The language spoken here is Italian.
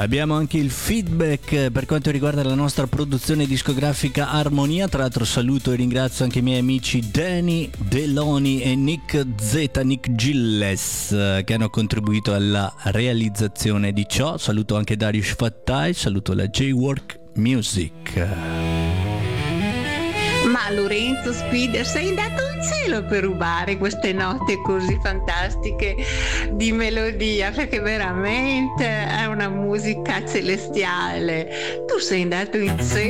Abbiamo anche il feedback per quanto riguarda la nostra produzione discografica Armonia. Tra l'altro saluto e ringrazio anche i miei amici Danny Deloni e Nick Gilles che hanno contribuito alla realizzazione di ciò. Saluto anche Darius Fattai, saluto la J-Work Music. Ma Lorenzo Spider, sei andato in cielo per rubare queste note così fantastiche di melodia, perché veramente è una musica celestiale. Tu sei andato in cielo